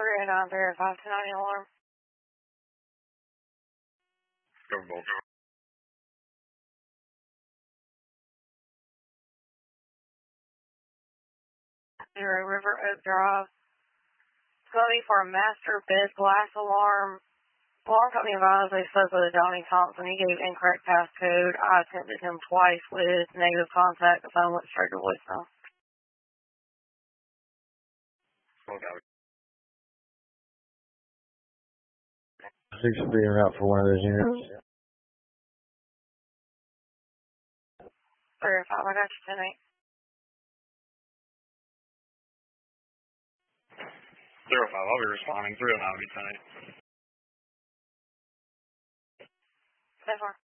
309-529 alarm. Go, Bolt. Zero River Oak Drive. It's going to be for a master bed glass alarm. Alarm company advised they spoke with Donnie Thompson. He gave incorrect passcode. I attempted him twice with negative contact. The phone went straight to voicemail. Okay. 6 being route for one of those units. 305, I got you tonight. 05, I'll be responding. 309 will be tonight. So far.